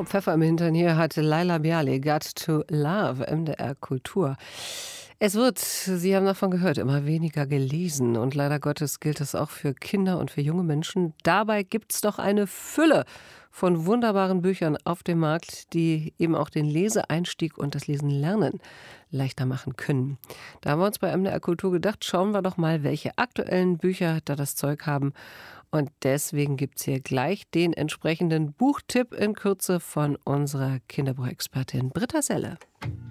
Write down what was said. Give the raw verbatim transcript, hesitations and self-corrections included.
Genau, Pfeffer im Hintern hier hat Laila Bialy, Got to Love, M D R Kultur. Es wird, Sie haben davon gehört, immer weniger gelesen und leider Gottes gilt das auch für Kinder und für junge Menschen. Dabei gibt es doch eine Fülle von wunderbaren Büchern auf dem Markt, die eben auch den Leseeinstieg und das Lesen lernen leichter machen können. Da haben wir uns bei M D R Kultur gedacht, schauen wir doch mal, welche aktuellen Bücher da das Zeug haben. Und deswegen gibt es hier gleich den entsprechenden Buchtipp in Kürze von unserer Kinderbuchexpertin Britta Selle.